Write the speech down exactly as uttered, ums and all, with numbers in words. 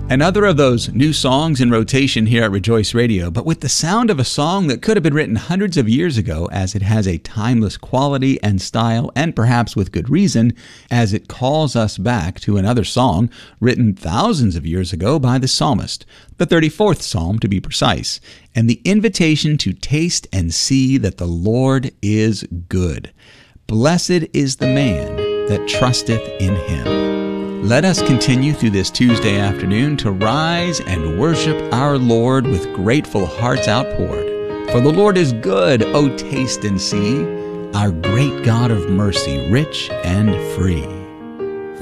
Another of those new songs in rotation here at Rejoice Radio, but with the sound of a song that could have been written hundreds of years ago, as it has a timeless quality and style, and perhaps with good reason, as it calls us back to another song written thousands of years ago by the psalmist, the thirty-fourth Psalm to be precise, and the invitation to taste and see that the Lord is good. Blessed is the man that trusteth in him. Let us continue through this Tuesday afternoon to rise and worship our Lord with grateful hearts outpoured. For the Lord is good, O taste and see, our great God of mercy, rich and free.